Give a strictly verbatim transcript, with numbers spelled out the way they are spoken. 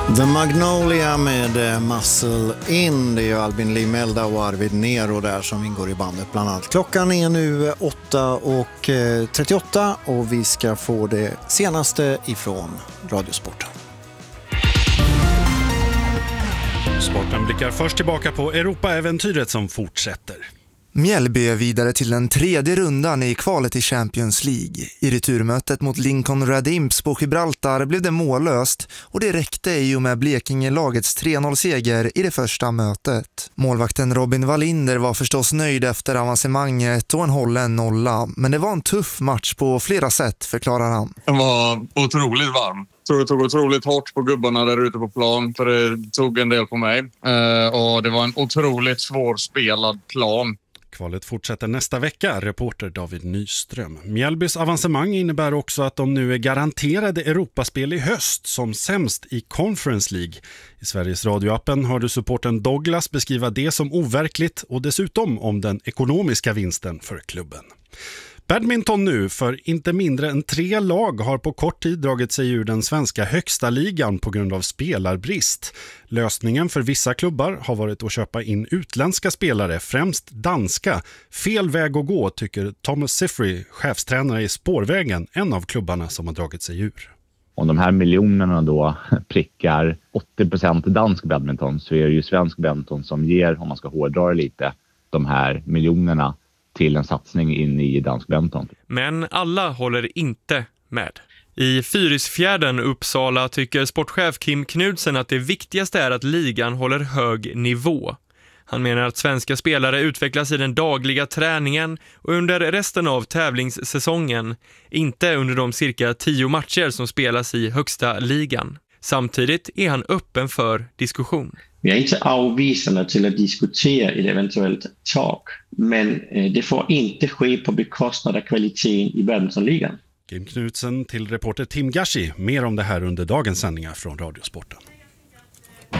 The Magnolia med Muscle In. Det är ju Albin Limelda och Arvid Nero där som ingår i bandet bland annat. Klockan är nu åtta och trettioåtta och vi ska få det senaste ifrån Radiosporten. Sporten blickar först tillbaka på Europa-äventyret som fortsätter. Mjällby är vidare till den tredje rundan i kvalet till Champions League. I returmötet mot Lincoln Red Imps på Gibraltar blev det mållöst och det räckte i och med Blekinge-lagets tre noll-seger i det första mötet. Målvakten Robin Wallinder var förstås nöjd efter avancemanget och en hållen nolla, men det var en tuff match på flera sätt, förklarar han. Den var otroligt varm. Jag tror det tog otroligt hårt på gubbarna där ute på plan, för det tog en del på mig. Eh, och det var en otroligt svårspelad plan. Kvalet fortsätter nästa vecka, reporter David Nyström. Mjällbys avancemang innebär också att de nu är garanterade Europaspel i höst som sämst i Conference League. I Sveriges radioappen har du supporten Douglas beskriva det som overkligt och dessutom om den ekonomiska vinsten för klubben. Badminton nu, för inte mindre än tre lag har på kort tid dragit sig ur den svenska högsta ligan på grund av spelarbrist. Lösningen för vissa klubbar har varit att köpa in utländska spelare, främst danska. Fel väg att gå, tycker Thomas Sifry, chefstränare i Spårvägen, en av klubbarna som har dragit sig ur. Om de här miljonerna då prickar åttio procent dansk badminton, så är det ju svensk badminton som ger, om man ska hårdra det lite, de här miljonerna till en satsning in i dansk badminton. Men alla håller inte med. I Fyrisfjärden Uppsala tycker sportchef Kim Knudsen att det viktigaste är att ligan håller hög nivå. Han menar att svenska spelare utvecklas i den dagliga träningen och under resten av tävlingssäsongen, inte under de cirka tio matcher som spelas i högsta ligan. Samtidigt är han öppen för diskussion. Vi är inte avvisande till att diskutera ett eventuellt tak, men det får inte ske på bekostnad av kvaliteten i badmintonligan. Kim Knudsen till reporter Tim Gashi. Mer om det här under dagens sändningar från Radiosporten.